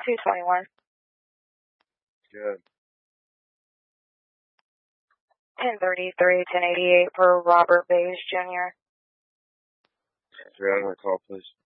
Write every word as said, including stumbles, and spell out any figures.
two twenty-one. Good. ten thirty-three, ten eighty-eight for Robert Bays Junior Three out of my call, please.